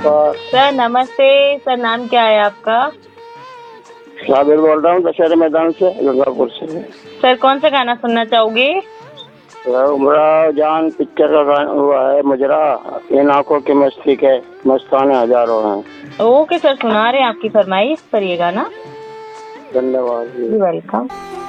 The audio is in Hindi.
नमस्कार सर नमस्ते। सर नाम क्या है आपका? साबिर बोल रहा हूँ दशहरे मैदान से, गंगापुर से। सर कौन सा गाना सुनना चाहोगे? उमरा जान पिक्चर का गाना हुआ है मुजरा, इन आंखों की मस्ती के मस्ताने हजारों हैं। ओके सर, सुना रहे हैं आपकी फरमाइश पर ये गाना। धन्यवाद। वेलकम।